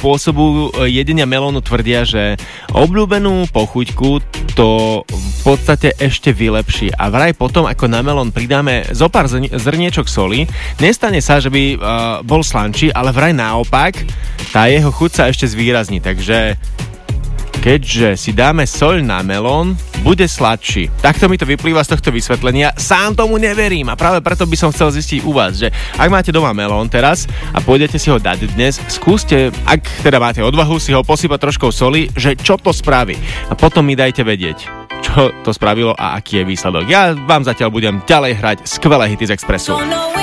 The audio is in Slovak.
spôsobu jedenia melónu tvrdia, že obľúbenú pochuťku to v podstate ešte vylepší. A vraj potom, ako na melón pridáme zo pár zrniečok soli, nestane sa, že by bol slančí, ale vraj naopak, tá jeho chuť sa ešte zvýrazní. Takže keďže si dáme soľ na melón, bude sladší. Takto mi to vyplýva z tohto vysvetlenia. Sám tomu neverím a práve preto by som chcel zistiť u vás, že ak máte doma melón teraz a pôjdete si ho dať dnes, skúste, ak teda máte odvahu, si ho posypať troškou soli, že čo to spraví. A potom mi dajte vedieť, čo to spravilo a aký je výsledok. Ja vám zatiaľ budem ďalej hrať skvelé hity z Expressu.